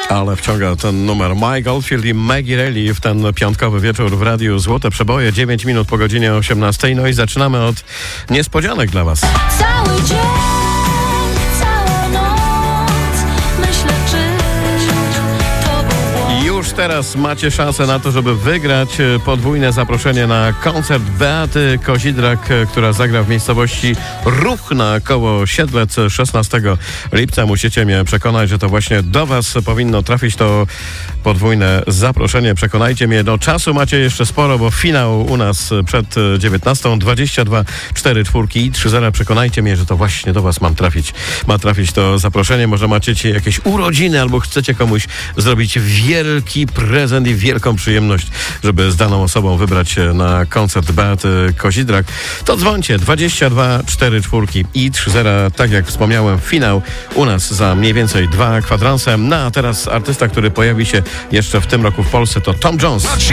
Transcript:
Ale wciąga ten numer Mike Oldfield i Maggie Reilly w ten piątkowy wieczór w radiu Złote Przeboje, 9 minut po godzinie 18. No i zaczynamy od niespodzianek dla Was. Cały dzień, cała noc, myślę, czy to było. Już teraz macie szansę na to, żeby wygrać podwójne zaproszenie na koncert Beaty Kozidrak, która zagra w miejscowości Ruchna koło Siedlec 16 lipca. Musicie mnie przekonać, że to właśnie do Was powinno trafić to podwójne zaproszenie. Przekonajcie mnie. Do czasu macie jeszcze sporo, bo finał u nas przed 19. 22 4 4 i 3-0. Przekonajcie mnie, że to właśnie do Was ma trafić to zaproszenie. Może macie jakieś urodziny albo chcecie komuś zrobić wielki prezent i wielką przyjemność, żeby z daną osobą wybrać się na koncert Beaty Kozidrak. To dzwońcie 22 4 4 i 3-0. Tak jak wspomniałem, finał u nas za mniej więcej 2 kwadranse. No a teraz artysta, który pojawi się jeszcze w tym roku w Polsce, to Tom Jones.